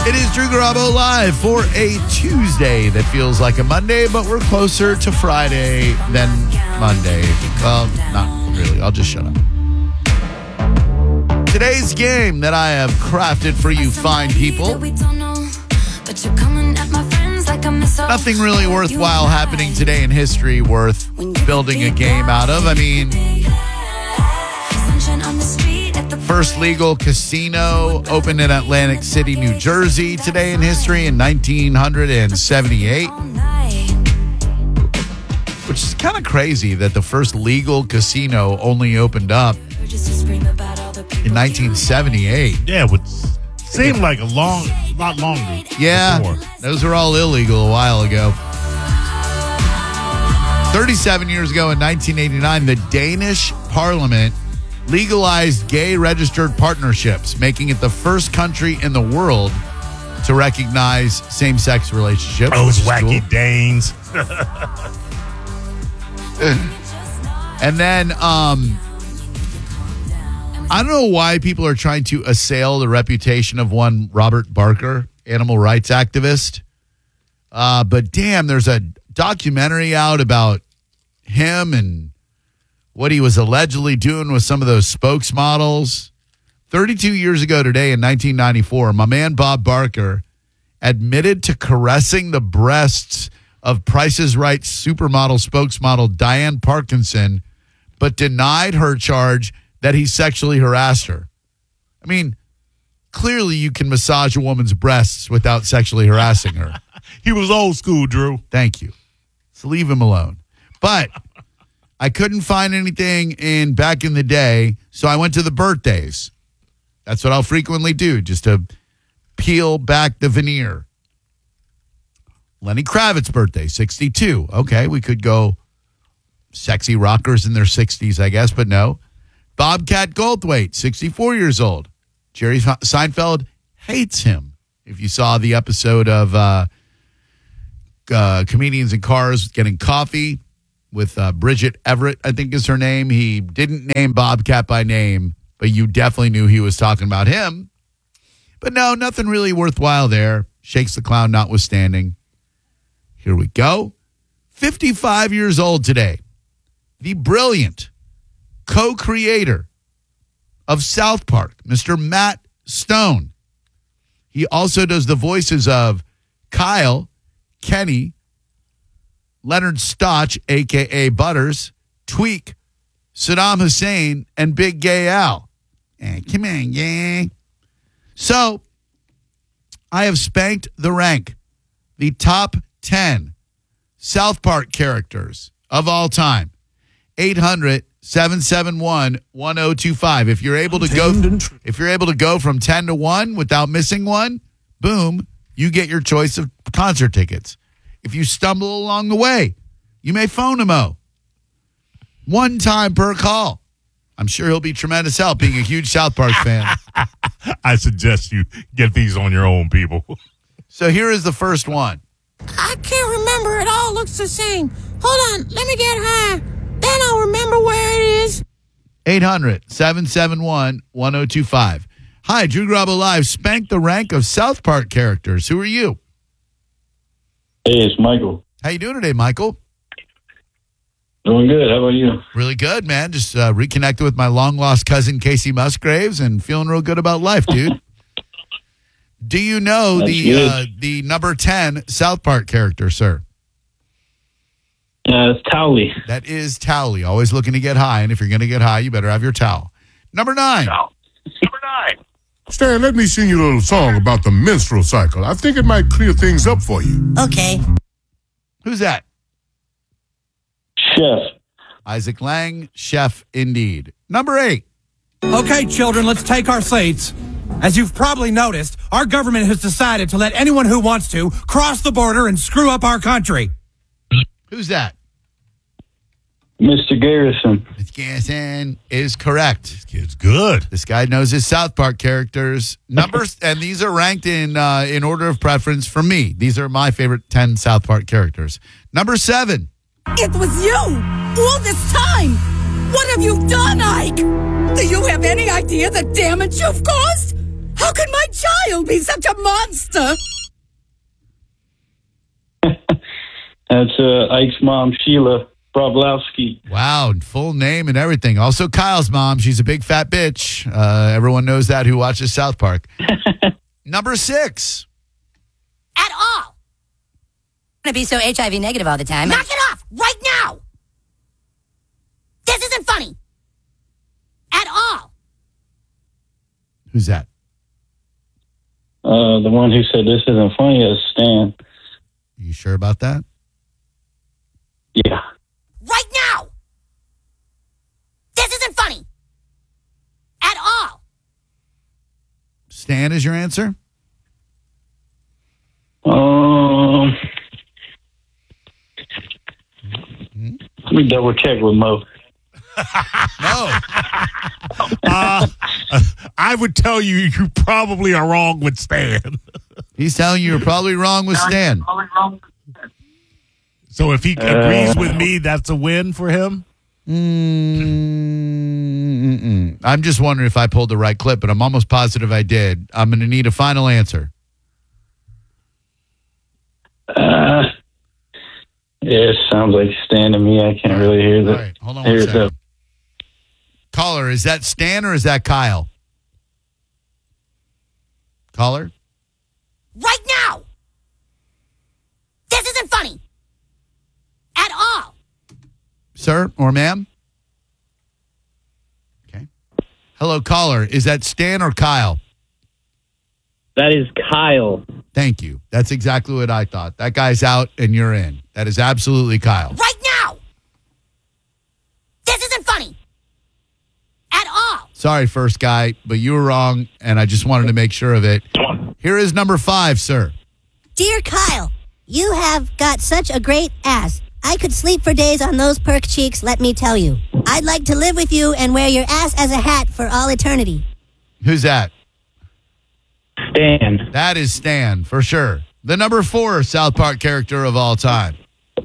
It is Drew Garabo live for a Tuesday that feels like a Monday, but we're closer to Friday than Monday. Well, not really. I'll just shut up. Today's game that I have crafted for you fine people. Nothing really worthwhile happening today in history worth building a game out of. I mean, first legal casino opened in Atlantic City, New Jersey today in history in 1978. Which is kind of crazy that the first legal casino only opened up in 1978. Yeah, it would seem like a lot longer. Yeah, before. Those were all illegal a while ago. 37 years ago in 1989, the Danish Parliament legalized gay registered partnerships, making it the first country in the world to recognize same-sex relationships. Those wacky cool. Danes. And then, I don't know why people are trying to assail the reputation of one Robert Barker, animal rights activist. But damn, there's a documentary out about him and what he was allegedly doing with some of those spokesmodels. 32 years ago today in 1994, my man Bob Barker admitted to caressing the breasts of Price is Right supermodel spokesmodel Diane Parkinson, but denied her charge that he sexually harassed her. I mean, clearly you can massage a woman's breasts without sexually harassing her. He was old school, Drew. Thank you. So leave him alone. But I couldn't find anything back in the day, so I went to the birthdays. That's what I'll frequently do, just to peel back the veneer. Lenny Kravitz's birthday, 62. Okay, we could go sexy rockers in their 60s, I guess, but no. Bobcat Goldthwait, 64 years old. Jerry Seinfeld hates him. If you saw the episode of Comedians in Cars Getting Coffee with Bridget Everett, I think is her name. He didn't name Bobcat by name, but you definitely knew he was talking about him. But no, nothing really worthwhile there. Shakes the Clown notwithstanding. Here we go. 55 years old today. The brilliant co-creator of South Park, Mr. Matt Stone. He also does the voices of Kyle, Kenny, Leonard Stotch, a.k.a. Butters, Tweak, Saddam Hussein, and Big Gay Al. Come on, gang. So, I have spanked the rank. The top 10 South Park characters of all time. 800-771-1025. If you're able to go from 10 to 1 without missing one, boom, you get your choice of concert tickets. If you stumble along the way, you may phone him. One time per call. I'm sure he'll be tremendous help being a huge South Park fan. I suggest you get these on your own, people. So here is the first one. I can't remember. It all looks the same. Hold on. Let me get high. Then I'll remember where it is. 800-771-1025. Hi, Drew Garabo Live. Spank the rank of South Park characters. Who are you? Hey, it's Michael. How you doing today, Michael? Doing good. How about you? Really good, man. Just reconnected with my long-lost cousin, Casey Musgraves, and feeling real good about life, dude. Do you know the number 10 South Park character, sir? It's Towley. That is Towley. Always looking to get high, and if you're going to get high, you better have your towel. Number 9. Stan, let me sing you a little song about the menstrual cycle. I think it might clear things up for you. Okay. Who's that? Chef. Isaac Lang, chef indeed. Number 8. Okay, children, let's take our seats. As you've probably noticed, our government has decided to let anyone who wants to cross the border and screw up our country. Who's that? Mr. Garrison. Mr. Garrison is correct. This kid's good. This guy knows his South Park characters. Numbers, and these are ranked in order of preference for me. These are my favorite 10 South Park characters. Number 7. It was you! All this time! What have you done, Ike? Do you have any idea the damage you've caused? How could my child be such a monster? That's Ike's mom, Sheila Broflovsky. Wow, full name and everything. Also, Kyle's mom. She's a big fat bitch. Everyone knows that who watches South Park. Number 6. At all. To be so HIV negative all the time. Knock it off right now. This isn't funny. At all. Who's that? The one who said this isn't funny is Stan. You sure about that? Yeah. Right now. This isn't funny. At all. Stan is your answer? Let me double check with Mo. No. I would tell you probably are wrong with Stan. He's telling you you're probably wrong with Stan. So if he agrees with me, that's a win for him? I'm just wondering if I pulled the right clip, but I'm almost positive I did. I'm going to need a final answer. It sounds like Stan to me. I can't really hear All that. right, hold on one second. Caller, is that Stan or is that Kyle? Caller? Right now. This isn't funny. At all. Sir or ma'am? Okay. Hello, caller. Is that Stan or Kyle? That is Kyle. Thank you. That's exactly what I thought. That guy's out and you're in. That is absolutely Kyle. Right now. This isn't funny. At all. Sorry, first guy, but you were wrong, and I just wanted to make sure of it. Here is number 5, sir. Dear Kyle, you have got such a great ass. I could sleep for days on those perk cheeks, let me tell you. I'd like to live with you and wear your ass as a hat for all eternity. Who's that? Stan. That is Stan, for sure. The number 4 South Park character of all time.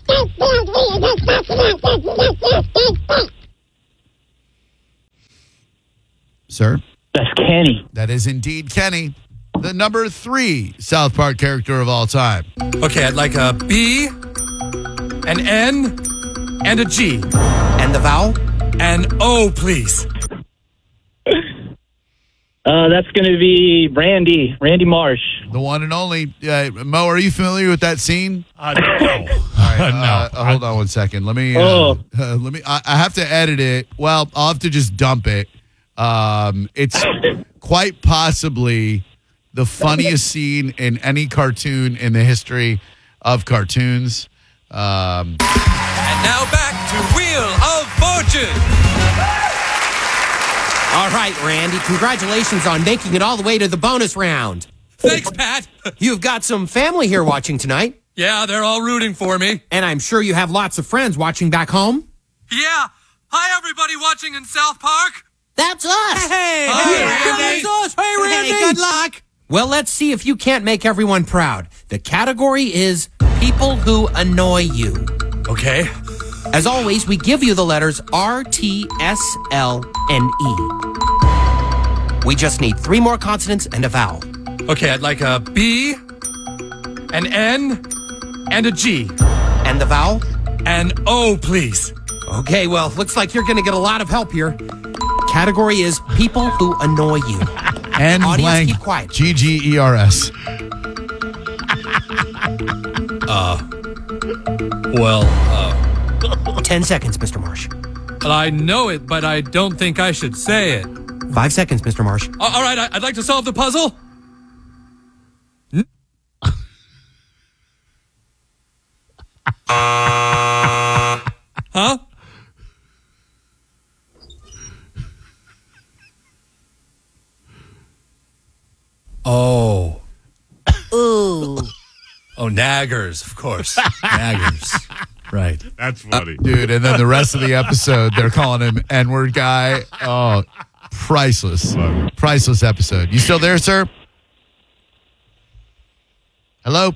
Sir? That's Kenny. That is indeed Kenny. The number 3 South Park character of all time. Okay, I'd like a B, an N, and a G. And the vowel? An O, please. That's going to be Randy Marsh. The one and only. Mo, are you familiar with that scene? No. All right, No. hold on 1 second. Let me. Oh. Let me. I have to edit it. Well, I'll have to just dump it. It's quite possibly the funniest scene in any cartoon in the history of cartoons. And now back to Wheel of Fortune. All right, Randy, congratulations on making it all the way to the bonus round. Thanks, Pat. You've got some family here watching tonight, Yeah, they're all rooting for me. and I'm sure you have lots of friends watching back home. Yeah. Hi, everybody watching in South Park. That's us. Hey, Randy. Hey, Randy. Hey, good luck. Well, let's see if you can't make everyone proud. The category is people who annoy you. Okay. As always, we give you the letters R, T, S, L, and E. We just need 3 more consonants and a vowel. Okay, I'd like a B, an N, and a G. And the vowel? An O, please. Okay, well, looks like you're going to get a lot of help here. Category is people who annoy you. And Audience, blank. keep quiet. GGERS. Well, 10 seconds, Mr. Marsh. I know it, but I don't think I should say it. 5 seconds, Mr. Marsh. All right, I'd like to solve the puzzle. Huh? Oh. Ooh. Oh, naggers, of course. Naggers. Right. That's funny. Dude, and then the rest of the episode, they're calling him N-word guy. Oh, priceless. Priceless episode. You still there, sir? Hello?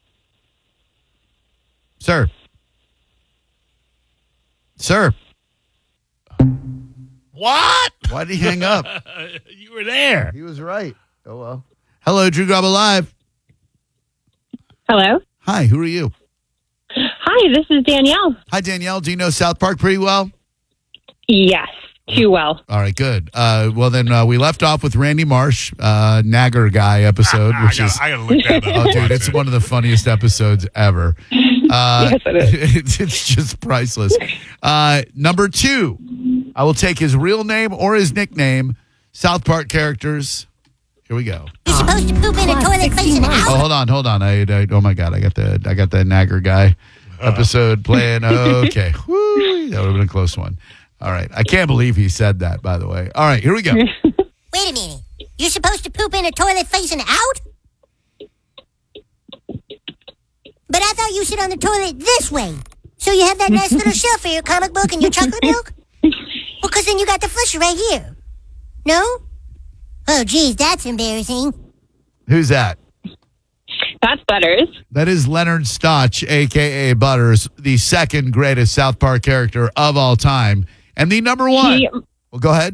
Sir? Sir? What? Why did he hang up? You were there. He was right. Oh, well. Hello, Drew Garabo Live. Hello. Hi, who are you? Hi, this is Danielle. Hi, Danielle. Do you know South Park pretty well? Yes, too well. All right, good. Well, then we left off with Randy Marsh, Nagger Guy episode, which I gotta look that up. oh, dude, it's one of the funniest episodes ever. Yes, it is. It's just priceless. Number 2, I will take his real name or his nickname. South Park characters. Here we go. You're supposed to poop in a toilet facing out. Oh, hold on. Oh my God, I got the Nagger Guy episode playing. Okay, woo, that would have been a close one. All right, I can't believe he said that. By the way, all right, here we go. Wait a minute. You're supposed to poop in a toilet facing out? But I thought you sit on the toilet this way. So you have that nice little shelf for your comic book and your chocolate milk? Well, because then you got the flusher right here. No? Oh, geez, that's embarrassing. Who's that? That's Butters. That is Leonard Stotch, a.k.a. Butters, the second greatest South Park character of all time. And the number 1. Well, go ahead.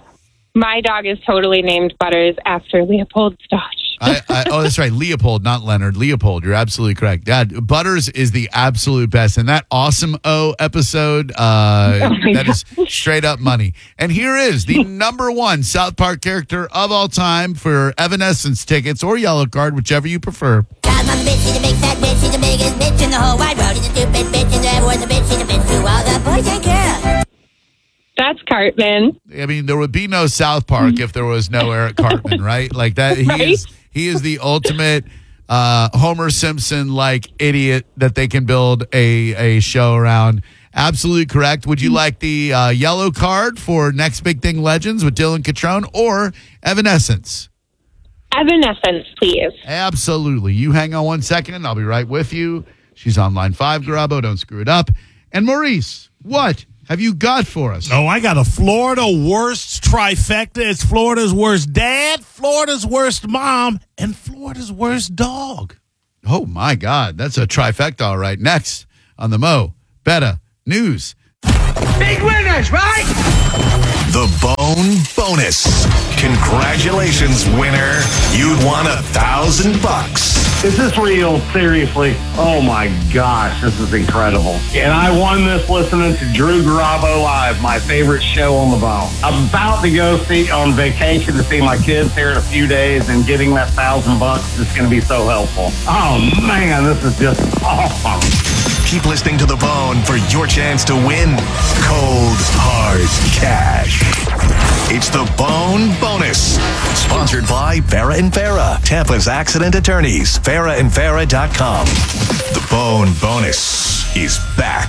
My dog is totally named Butters after Leopold Stotch. Oh, that's right. Leopold, not Leonard. Leopold. You're absolutely correct. Yeah, Butters is the absolute best. And that Awesome O episode, that is straight up money. And here is the number 1 South Park character of all time for Evanescence tickets or Yellow Card, whichever you prefer. I'm a bitch, she's a big fat bitch, she's the biggest bitch in the whole wide world. She's a stupid bitch, and everyone's a bitch, she's a bitch to all the boys and girls. That's Cartman. I mean, there would be no South Park if there was no Eric Cartman, right? Like that. He is the ultimate Homer Simpson like idiot that they can build a show around. Absolutely correct. Would you like the yellow card for Next Big Thing Legends with Dylan Catrone or Evanescence? Evanescence, please. Absolutely. You hang on 1 second. I'll be right with you. She's on line 5, Garabo. Don't screw it up. And Maurice, what have you got for us? Oh, I got a Florida worst trifecta. It's Florida's worst dad, Florida's worst mom, and Florida's worst dog. Oh, my God. That's a trifecta, all right. Next on the Mo Betta News. Big winners, right? The Bone Bonus. Congratulations, winner. You'd won $1,000. Is this real? Seriously? Oh my gosh, this is incredible. And I won this listening to Drew Garabo Live, my favorite show on the bone. I'm about to go on vacation to see my kids here in a few days, and getting that $1,000 is going to be so helpful. Oh man, this is just awesome. Keep listening to The Bone for your chance to win cold, hard cash. It's The Bone Bonus. Sponsored by Farrah & Farrah, Tampa's accident attorneys. FarrahandFarrah.com. The Bone Bonus is back.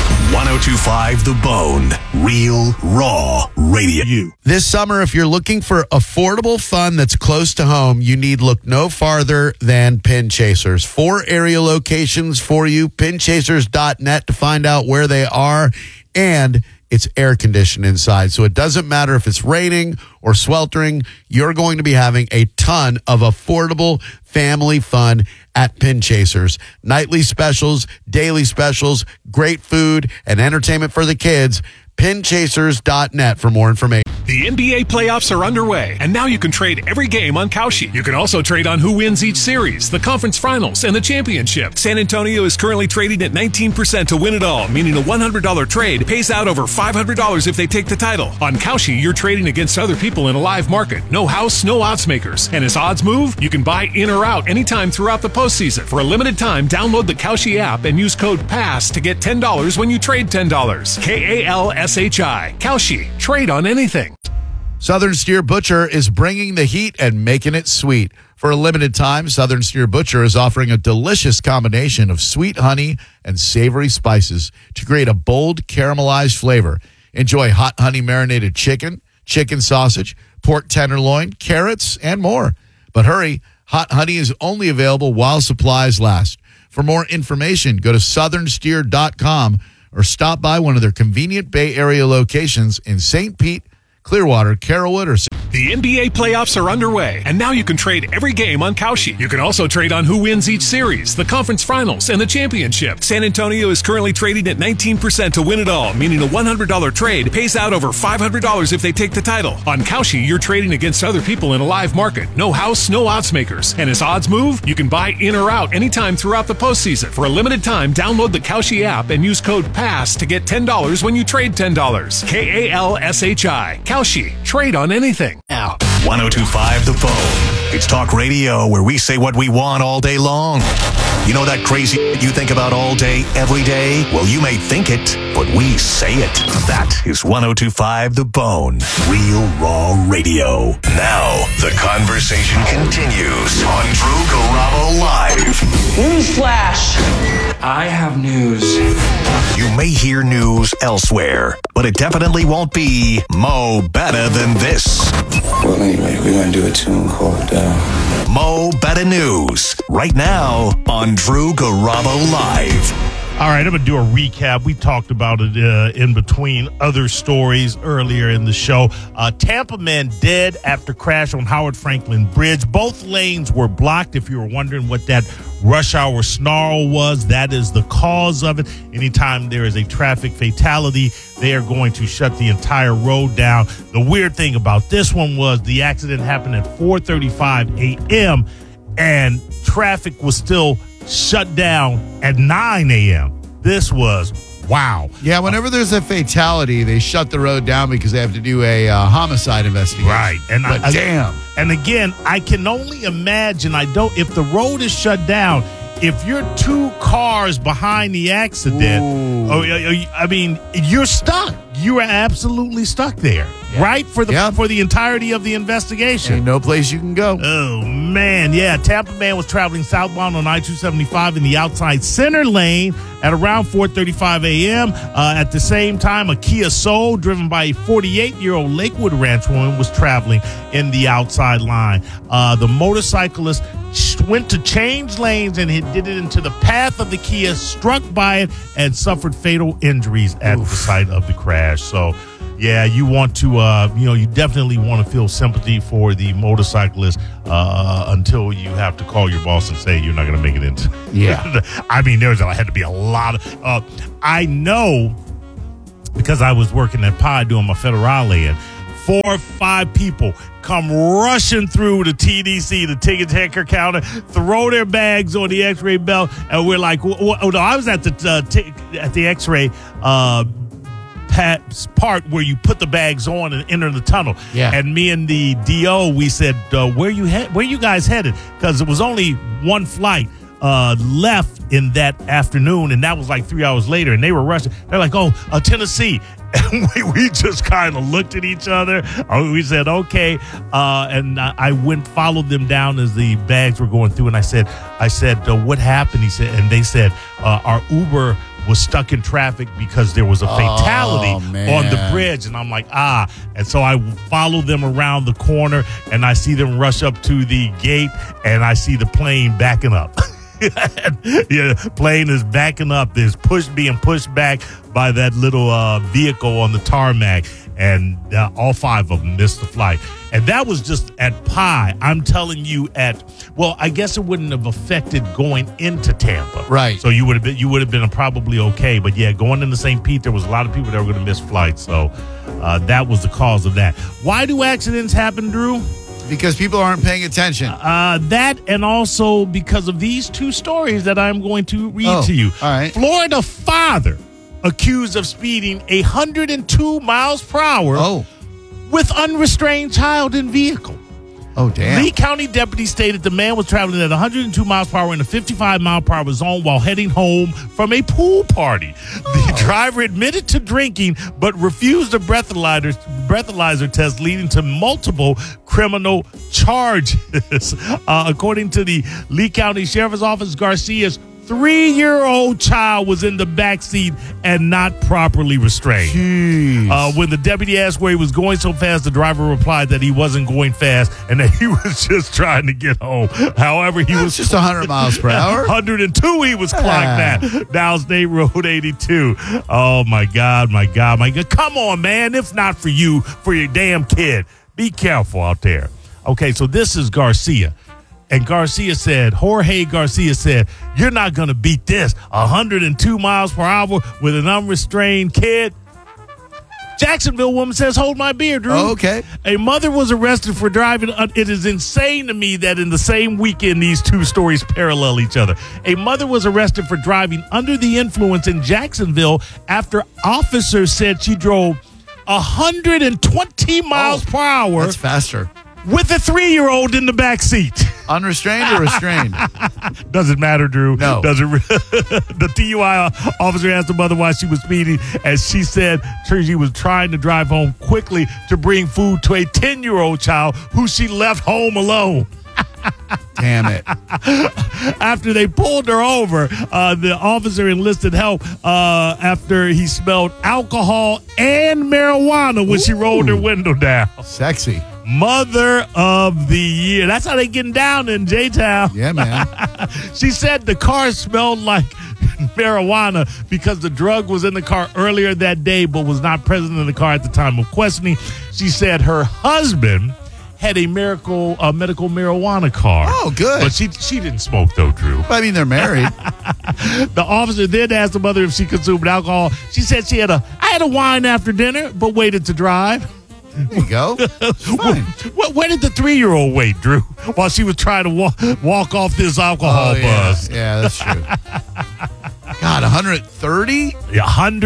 102.5 The Bone. Real, raw radio. This summer, if you're looking for affordable fun that's close to home, you need look no farther than Pin Chasers. 4 area locations for you. PinChasers.net to find out where they are. And it's air conditioned inside. So it doesn't matter if it's raining or sweltering. You're going to be having a ton of affordable family fun at Pin Chasers. Nightly specials, daily specials, great food, and entertainment for the kids. PinChasers.net for more information. The NBA playoffs are underway, and now you can trade every game on Kalshi. You can also trade on who wins each series, the conference finals, and the championship. San Antonio is currently trading at 19% to win it all, meaning a $100 trade pays out over $500 if they take the title. On Kalshi, you're trading against other people in a live market. No house, no odds makers. And as odds move, you can buy in or out anytime throughout the postseason. For a limited time, download the Kalshi app and use code PASS to get $10 when you trade $10. KALSHI. Kalshi. Trade on anything. Southern Steer Butcher is bringing the heat and making it sweet. For a limited time, Southern Steer Butcher is offering a delicious combination of sweet honey and savory spices to create a bold caramelized flavor. Enjoy hot honey marinated chicken, chicken sausage, pork tenderloin, carrots, and more. But hurry, hot honey is only available while supplies last. For more information, go to southernsteer.com or stop by one of their convenient Bay Area locations in St. Pete, Clearwater, Carrollwood, or... The NBA playoffs are underway, and now you can trade every game on Kalshi. You can also trade on who wins each series, the conference finals, and the championship. San Antonio is currently trading at 19% to win it all, meaning a $100 trade pays out over $500 if they take the title. On Kalshi, you're trading against other people in a live market. No house, no odds makers. And as odds move, you can buy in or out anytime throughout the postseason. For a limited time, download the Kalshi app and use code PASS to get $10 when you trade $10. KALSHI. Kalshi. Trade on anything. Now, 102.5 The Bone. It's talk radio where we say what we want all day long. You know that crazy you think about all day, every day? Well, you may think it, but we say it. That is 102.5 The Bone. Real raw radio. Now, the conversation continues on Drew Garabo Live. Newsflash. I have news. You may hear news elsewhere, but it definitely won't be Mo Better Than This. Well, anyway, we're going to do a tune called Mo Better News right now on Drew Garabo Live. All right, I'm going to do a recap. We talked about it in between other stories earlier in the show. Tampa man dead after crash on Howard Franklin Bridge. Both lanes were blocked. If you were wondering what that rush hour snarl was, that is the cause of it. Anytime there is a traffic fatality, they are going to shut the entire road down. The weird thing about this one was the accident happened at 4:35 a.m. and traffic was still shut down at 9 a.m. This was wow. Yeah, whenever there's a fatality, they shut the road down because they have to do a homicide investigation. Right. And damn. And again, I can only imagine, if the road is shut down, if you're two cars behind the accident, you're stuck. You are absolutely stuck there, right? For the entirety of the investigation. Ain't no place you can go. Oh, man. Yeah, Tampa man was traveling southbound on I-275 in the outside center lane at around 4:35 a.m. At the same time, a Kia Soul driven by a 48-year-old Lakewood Ranch woman was traveling in the outside line. The motorcyclist went to change lanes and he did it into the path of the Kia, struck by it, and suffered fatal injuries at the site of the crash. So, yeah, you want to, you definitely want to feel sympathy for the motorcyclist until you have to call your boss and say you're not going to make it into. Yeah. I mean, there had to be a lot of, I know because I was working at Pi doing my Federale, and 4 or 5 people come rushing through the TDC, the ticket checker counter, throw their bags on the X-ray belt, and we're like, I was at the X-ray part where you put the bags on and enter the tunnel. Yeah. And me and the DO, we said, where you guys headed? Because it was only one flight left in that afternoon, and that was like 3 hours later, and they were rushing. They're like, Tennessee. And we just kind of looked at each other. We said, okay. And I followed them down as the bags were going through, and I said, what happened? He said, and they said, our Uber was stuck in traffic because there was a fatality on the bridge. And I'm like, And so I follow them around the corner, and I see them rush up to the gate, and I see the plane backing up. Plane is backing up. There's being pushed back by that little vehicle on the tarmac, and all 5 of them missed the flight. And that was just at Pi. I'm telling you, I guess it wouldn't have affected going into Tampa, right? So you would have been probably okay. But yeah, going into St. Pete, there was a lot of people that were going to miss flights. So that was the cause of that. Why do accidents happen, Drew? Because people aren't paying attention. That, and also because of these 2 stories that I'm going to read to you. All right. Florida father accused of speeding 102 miles per hour with unrestrained child in vehicle. Oh, damn. Lee County deputies stated the man was traveling at 102 miles per hour in a 55 mile per hour zone while heading home from a pool party. The driver admitted to drinking but refused a breathalyzer test, leading to multiple criminal charges. According to the Lee County Sheriff's Office, Garcia's 3-year-old child was in the back seat and not properly restrained. When the deputy asked where he was going so fast, the driver replied that he wasn't going fast and that he was just trying to get home. However, he was just 100 miles per hour. 102 he was clocked at. Down State Road 82. Oh, my God. Come on, man. If not for you, for your damn kid. Be careful out there. Okay, so this is Garcia. And Jorge Garcia said, you're not going to beat this. 102 miles per hour with an unrestrained kid. Jacksonville woman says, hold my beer, Drew. Oh, okay. A mother was arrested for driving. It is insane to me that in the same weekend, these two stories parallel each other. A mother was arrested for driving under the influence in Jacksonville after officers said she drove 120 miles per hour. That's faster. With a 3-year-old in the back seat. Unrestrained or restrained? Doesn't matter, Drew. No. The DUI officer asked the mother why she was speeding, and she said she was trying to drive home quickly to bring food to a 10-year-old child who she left home alone. Damn it. After they pulled her over, the officer enlisted help after he smelled alcohol and marijuana when she rolled her window down. Sexy. Mother of the year. That's how they getting down in J-Town. Yeah, man. She said the car smelled like marijuana because the drug was in the car earlier that day but was not present in the car at the time of questioning. She said her husband had a medical marijuana card. Oh, good. But she didn't smoke, though, Drew. I mean, they're married. The officer then asked the mother if she consumed alcohol. She said I had a wine after dinner, but waited to drive. There you go. Where did the 3-year-old wait, Drew, while she was trying to walk off this alcohol bus? Yeah, that's true. God, 130? Yeah,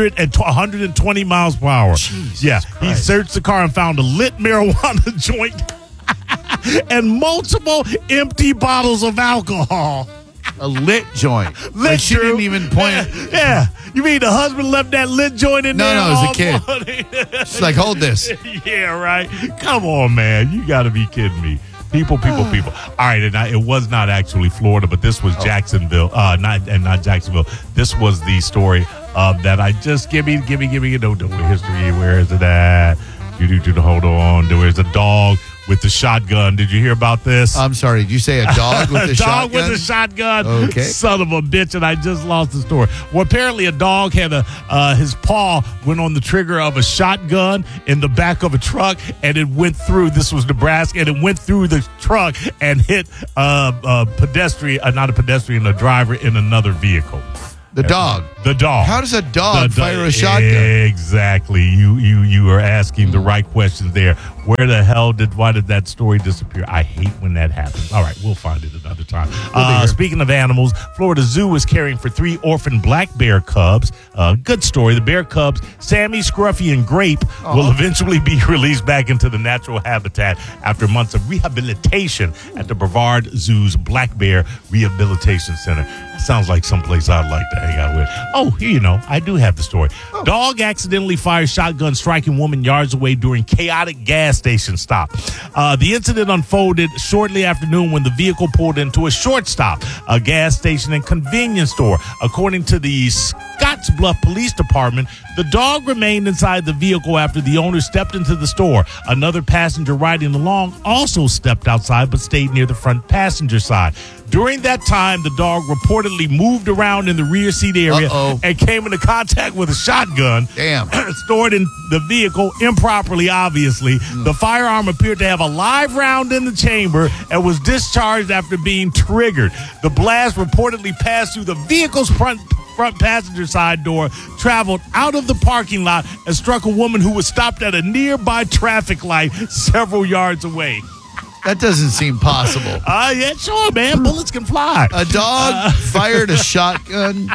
120 miles per hour. Jesus Christ. He searched the car and found a lit marijuana joint and multiple empty bottles of alcohol. A lit joint. Lit, she didn't even point. Yeah. You mean the husband left that lit joint in there? No, it was a kid. She's like, hold this. Yeah, right. Come on, man. You got to be kidding me. People. All right, and it was not actually Florida, but this was Jacksonville. Not Jacksonville. This was the story that I just give me. No history. Where is it at? Hold on. There's a dog with the shotgun. Did you hear about this? I'm sorry. Did you say a dog with a shotgun? Dog with a shotgun. Okay. Son of a bitch, and I just lost the story. Well, apparently a dog had his paw went on the trigger of a shotgun in the back of a truck, and it went through. This was Nebraska, and it went through the truck and hit a driver in another vehicle. The dog. How does a dog fire a shotgun? Exactly. You are asking the right questions there. Why did that story disappear? I hate when that happens. All right, we'll find it another time. Speaking of animals, Florida Zoo is caring for 3 orphan black bear cubs. Good story. The bear cubs, Sammy, Scruffy, and Grape, will eventually be released back into the natural habitat after months of rehabilitation at the Brevard Zoo's Black Bear Rehabilitation Center. That sounds like someplace I'd like to hang out with. Oh, I do have the story. Dog accidentally fires shotgun, striking woman yards away during chaotic gas station stop. The incident unfolded shortly after noon when the vehicle pulled into a short stop, a gas station and convenience store. According to the Scottsbluff Police Department, the dog remained inside the vehicle after the owner stepped into the store. Another passenger riding along also stepped outside but stayed near the front passenger side. During that time, the dog reportedly moved around in the rear seat area and came into contact with a shotgun. Damn. Stored in the vehicle improperly, obviously. The firearm appeared to have a live round in the chamber and was discharged after being triggered. The blast reportedly passed through the vehicle's front passenger side door, traveled out of the parking lot, and struck a woman who was stopped at a nearby traffic light several yards away. That doesn't seem possible. Yeah, sure, man. Bullets can fly. A dog fired a shotgun.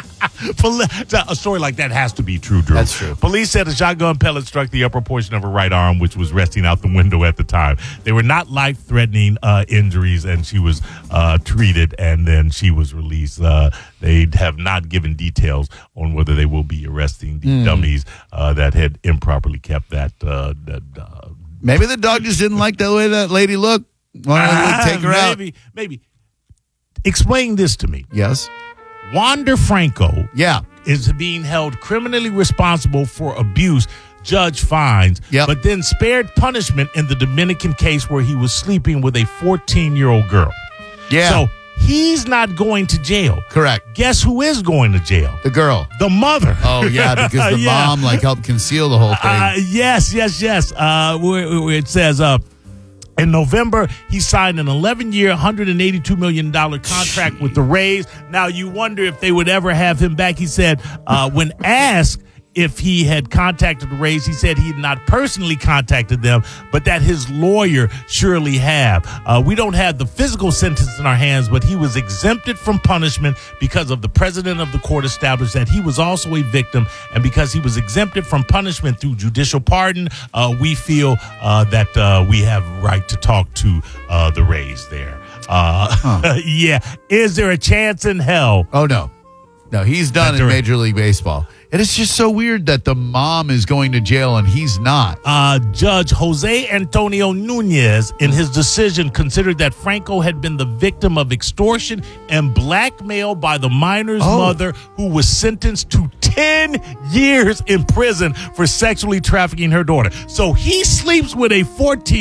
A story like that has to be true, Drew. That's true. Police said a shotgun pellet struck the upper portion of her right arm, which was resting out the window at the time. They were not life-threatening injuries, and she was treated, and then she was released. They have not given details on whether they will be arresting the dummies that had improperly kept that. Maybe the dog just didn't like the way that lady looked. Wanted to take her out. Maybe. Explain this to me. Yes. Wander Franco Yeah. is being held criminally responsible for abuse, judge finds, but then spared punishment in the Dominican case where he was sleeping with a 14-year-old girl. Yeah. So he's not going to jail. Correct. Guess who is going to jail? The girl. The mother. Oh, yeah, because the mom helped conceal the whole thing. Yes. Where it says, in November, he signed an 11-year, $182 million contract with the Rays. Now, you wonder if they would ever have him back. He said, when asked if he had contacted the Rays, he said he had not personally contacted them, but that his lawyer surely have. We don't have the physical sentence in our hands, but he was exempted from punishment because of the president of the court established that he was also a victim, and because he was exempted from punishment through judicial pardon, we feel that we have right to talk to the Rays there. Yeah. Is there a chance in hell? Oh, no. No, he's done in Major League Baseball. And it's just so weird that the mom is going to jail and he's not. Judge Jose Antonio Nunez, in his decision, considered that Franco had been the victim of extortion and blackmail by the minor's mother, who was sentenced to 10 years in prison for sexually trafficking her daughter. So he sleeps with a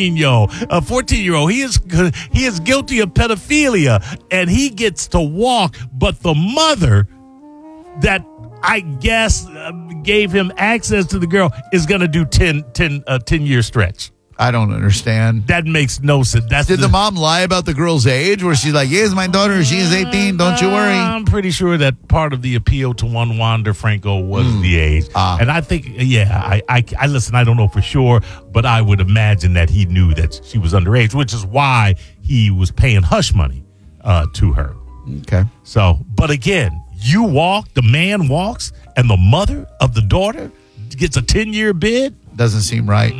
14-year-old. He is guilty of pedophilia, and he gets to walk, but the mother that I guess gave him access to the girl is going to do 10-year stretch. I don't understand. That makes no sense. Did the mom lie about the girl's age, where she's like, yes, my daughter, she is 18, don't you worry? I'm pretty sure that part of the appeal to one Wander Franco was the age. And I think, I listen, I don't know for sure, but I would imagine that he knew that she was underage, which is why he was paying hush money to her. Okay. So, but again, the man walks, and the mother of the daughter gets a 10-year bid? Doesn't seem right.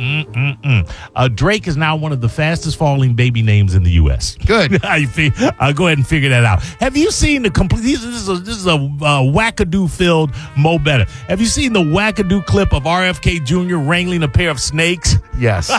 Drake is now one of the fastest falling baby names in the U.S. Good. Go ahead and figure that out. Have you seen the complete? This is a wackadoo-filled Mo Better. Have you seen the wackadoo clip of RFK Jr. wrangling a pair of snakes? Yes.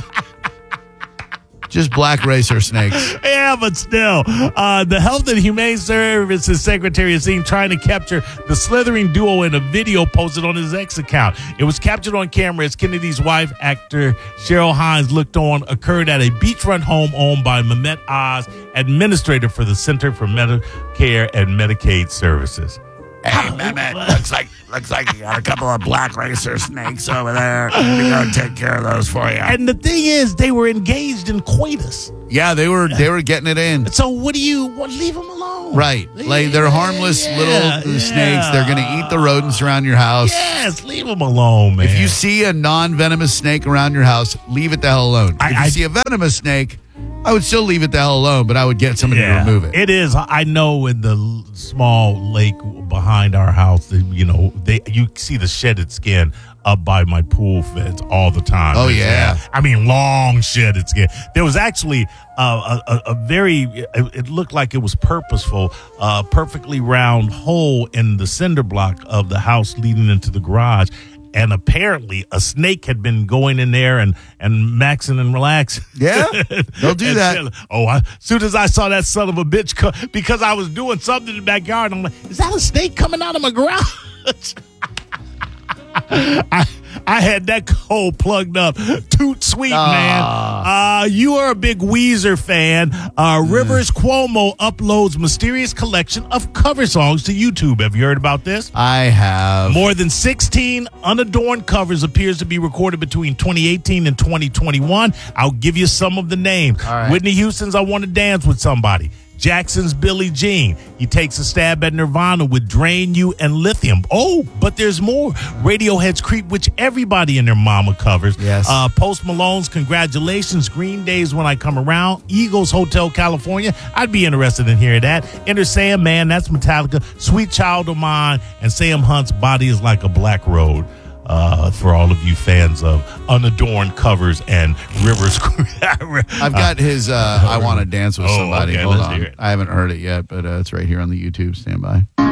Just black racer snakes. Yeah, but still. The Health and Humane Services Secretary is seen trying to capture the slithering duo in a video posted on his X account. It was captured on camera as Kennedy's wife, actor Cheryl Hines, looked on, occurred at a beachfront home owned by Mehmet Oz, administrator for the Center for Medicare and Medicaid Services. Hey, Mehmet, looks like you got a couple of black racer snakes over there. We're going to take care of those for you. And the thing is, they were engaged in coitus. Yeah, they were getting it in. So leave them alone. Right. Like, they're harmless little snakes. They're going to eat the rodents around your house. Yes, leave them alone, man. If you see a non-venomous snake around your house, leave it the hell alone. If you see a venomous snake, I would still leave it the hell alone, but I would get somebody to remove it. It is. I know in the small lake behind our house, you see the shedded skin up by my pool fence all the time. Oh, yeah. I mean, long shedded skin. There was actually a very, it looked like it was purposeful, perfectly round hole in the cinder block of the house leading into the garage. And apparently a snake had been going in there and maxing and relaxing. Yeah, they'll do that. As soon as I saw that son of a bitch, because I was doing something in the backyard, I'm like, is that a snake coming out of my garage? I had that hole plugged up. Toot sweet, man. You are a big Weezer fan. Rivers Cuomo uploads mysterious collection of cover songs to YouTube. Have you heard about this? I have. More than 16 unadorned covers appears to be recorded between 2018 and 2021. I'll give you some of the names. All right. Whitney Houston's I Want to Dance with Somebody. Jackson's Billie Jean. He takes a stab at Nirvana with Drain You and Lithium. Oh, but there's more. Radiohead's Creep, which everybody and their mama covers. Yes. Post Malone's Congratulations. Green Day's When I Come Around. Eagles Hotel California. I'd be interested in hearing that. Enter Sandman. That's Metallica. Sweet Child of Mine. And Sam Hunt's Body is Like a Black Road. For all of you fans of unadorned covers and Rivers. I've got his I Want to Dance with Somebody. Okay, Hold let's on. hear it. I haven't heard it yet, but it's right here on the YouTube. Stand by.